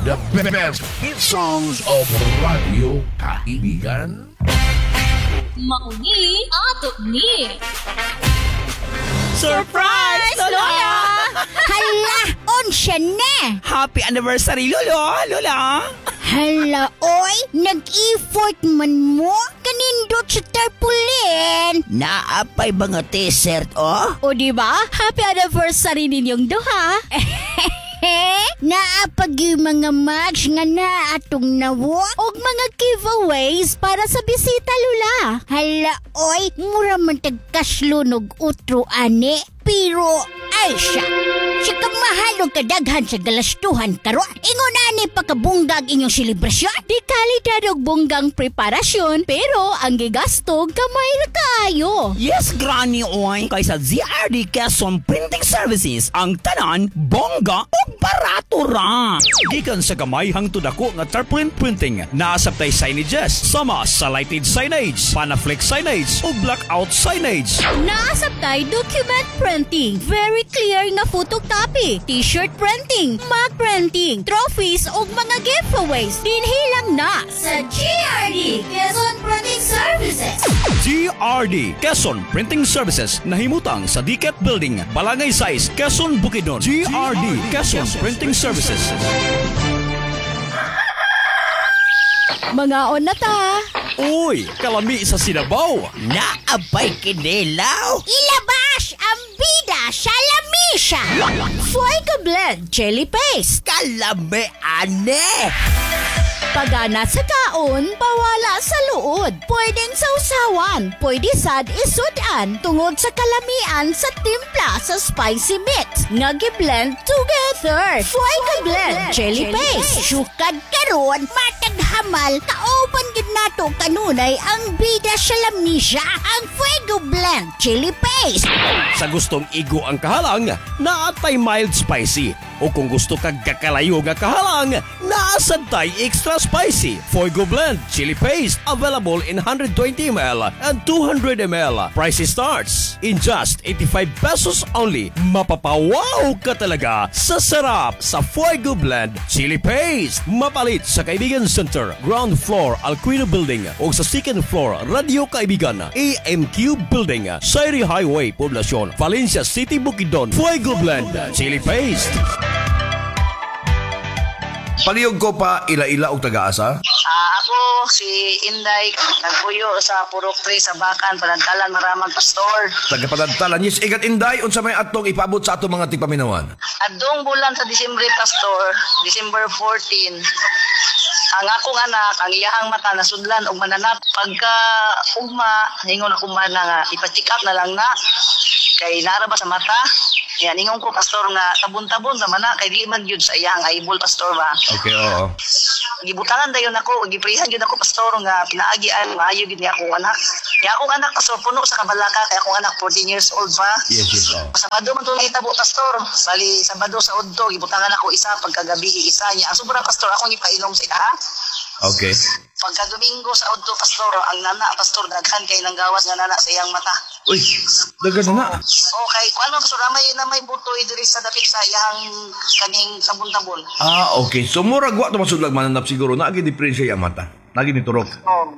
The best hit songs of Radio Kaibigan. Mauni ato ni. Surprise, Lola! Hala, onsya na! Happy anniversary, Lola! Hala, oy, nag-effort man mo? Kanindot sa tarpaulin. Naapay ba nga t-shirt, oh? O diba? Happy anniversary ninyong duha. Naapag yung mga match nga na atong nawak Og mga giveaways para sa bisita, Lula. Hala, oy, mura man tagkaslunog utro ane. Pero, ay siya. Siya kamahalog kadaghan sa galastuhan karon. Ingon ani pagkabunggag inyong selebrasyon. Di kalidad og bunggang preparasyon, pero ang gigastog kamay ra kaayo. Yes, Granny Oy. Kaysa ZRD Quezon Printing Services, ang tanan, bongga o barato ra. Gikan sa gamay hangtod ako nga tarpaulin printing, naasabtay signages, sama sa lighted signage, panaflex signage o blackout signage. Naasabtay document printing, very clear nga photocopy, t-shirt printing, mug printing, trophies ug mga giveaways. Dinhilang na sa GRD Quezon Printing Services. GRD Quezon Printing Services nahimutang sa Diket Building, Balangay Size, Quezon, Bukidnon. GRD Quezon Printing Services. Mga on na ta. Uy, kalami sa Sinabaw. Naabay kinilaw. Ilabas ang bida sa lamisa. Fuego Blend Jelly Paste. Kalami, ane. Pagana sa kaon, bawala sa luod. Pwedeng sausawan, pwede sad isudan tungod sa kalamian sa timpla sa spicy mix. Nga gi-blend together. Fuego Blend Jelly Paste. Sukad karon, matag hamal, kauban gid nato kanunay ang bida sa lamisa, ang Fuego Blend Chili Paste. Sa gustong igo ang kahalang, naatay mild spicy. O kung gusto kag kakalayo nga kahalang, naasabtay extra spicy. Fuego Blend Chili Paste available in 120 ml and 200 ml. Price starts in just 85 pesos only. Mapapawaw ka talaga sa sarap sa Fuego Blend Chili Paste. Mapalit sa Kaibigan Center, ground floor Alquino Building o sa second floor Radio Kaibigan, AMQ Building, Sairi Highway, Poblacion, Valencia City, Bukidnon. Fuego Blend Chili Paste. Palihog ko pa ila-ila og taga-asa. Ako si Inday, nagpuyo sa Purok 3 sa Bakan, Panantalan, Maramag Pastor. Taga-Panantalan. Yes, igat Inday, unsa may atong ipaabot sa atong mga tigpaminawan. Adong bulan sa Disyembre Pastor, December 14. Ang akong anak, ang iyahang mata nasudlan og mananap. Pagka ugma, hingon ako man nga ipa-check up na lang na. Kay naraba sa mata. Yan, ingon ko, Pastor, nga tabon-tabon sa mana, kay di man yun sa iyang eyeball, Pastor, ba? Okay, oo. Gibutangan dayon ako, giprihan yun ako, Pastor, nga pinaagian, maayo yun niya akong anak. Niya akong anak, Pastor, puno sa kabalaka, kaya akong anak, 14 years old pa. Yes, oo. Sabado man ito itabo, Pastor. Bali, Sabado sa Udto, gibutangan ako isa, pagkagabi isa niya. Ang sobrang, Pastor, akong ipainom sa ina, ha? Okay. Pagka Domingo sa Udto, Pastor, ang nana, Pastor, daghan kay nang gawas nga nana sa iyang mata. Uy, dagan na. Okay, kung ano, Pastor, na may butoy diri sa dapit sa iyang kaning tabon-tabon. Okay. So, murag wa ito masudlag mananap siguro. Naagi diferensya yung mata. Naagi ni Turok.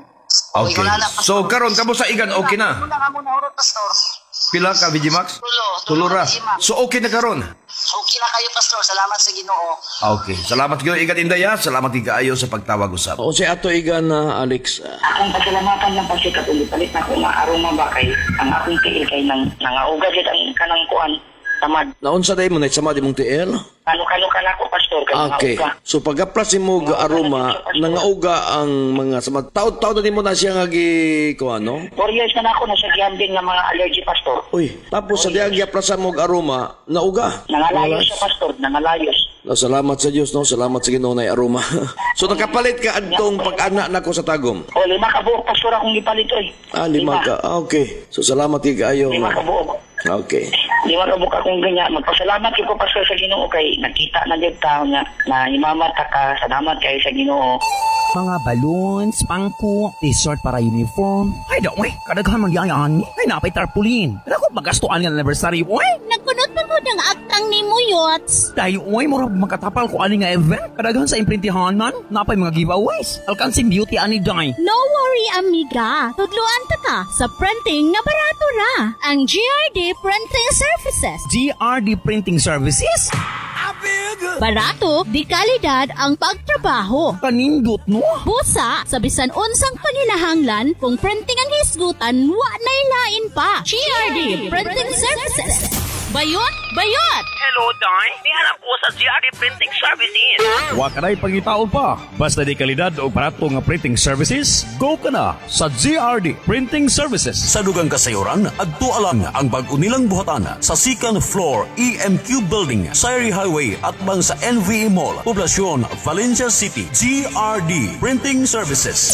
Okay. So, karon kamo sa igan, okay na? Wala ka muna, urot, Pastor. Pila ka, VG Max? Tulura. So, okay na karon? Okay na kayo, Pastor. Salamat sa Ginoo. Okay. Salamat kayo, Igan Indaya. Salamat kaayo sa pagtawag usap. O si ato igan na Alex. Akong pasalamatan lang kasi katulit-palit na kung aroma ba kay ang akong tiil kay nangauga dito ang kanang kuan tamad. Naunsa day mo na sama di mong TL? Kano ka na ko, Pastor, kay Okay. nangauga. So pagka-plus mo aroma, nangauga ang mga samad. Taod-taod na mo na siya nga kuan, no? 4 years na ako nasa gambling ng mga allergy, Pastor. Uy, tapos sa diagya plus mo aroma, nauga. Nangalayos siya, Pastor, nangalayos. Salamat sa Diyos, no? Salamat sa Ginoo na aroma. So nakapalit ka adtong pag-ana nako sa tagom. O, 5 ka buok, Pastor, akong gipalit, oy. 5 ka. Okay. So salamat kaayo. 5 ka buok. Okay. 5 ka buok akong ganyan. Magpasalamat ko, Pastor, sa Ginoo kay nakita na dito tao nga na imamata ka. Salamat kay sa Ginoo. Mga balloons, pangko, t-shirt para uniform. Ay, daw, kadaghan man yayan. Ay, napay tarpaulin. Ako, magastuan ng anniversary, oy. Nagkunot pa mo ng aktang ni nimo, Yots? Dahil uy, mura makatapal ko ani nga event. Kadaghan sa imprintihanan, napay mga giveaways. Alkansing beauty ani day. No worry, amiga. Tudluan ta ka sa printing nga barato ra. Ang GRD Printing Services. GRD Printing Services? Barato, di kalidad ang pagtrabaho. Kanindot no? Busa, sa bisan unsang panilahanglan, kung printing ang hisgutan, wa nailain pa. GRD Printing Services. Bayot! Bayot! Hello, Day. Nihanap ko sa GRD Printing Services. Wa ka na'y pangitaon pa. Basta di kalidad o barato nga printing services, go ka na sa GRD Printing Services. Sa dugang kasayuran, adto alang ang bag-o nilang buhatan sa second floor EMQ Building, Sayri Highway at bang sa NVE Mall, Poblacion, Valencia City. GRD Printing Services.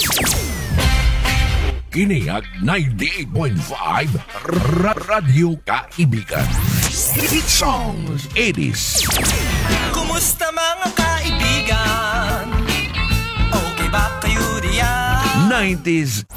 Kiniag 98.5 Radio Kaibigan. Hit songs 80s. Kumusta mga kaibigan? Okay ba kayo diyan? 90s